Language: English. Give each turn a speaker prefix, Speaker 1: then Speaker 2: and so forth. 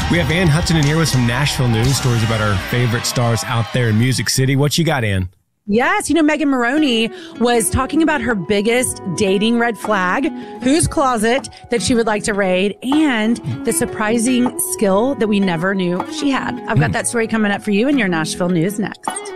Speaker 1: We have Ann Hudson in here with some Nashville news stories about our favorite stars out there in Music City. What you got, Ann?
Speaker 2: Yes, Megan Moroney was talking about her biggest dating red flag, whose closet that she would like to raid, and the surprising skill that we never knew she had. I've got that story coming up for you in your Nashville news next.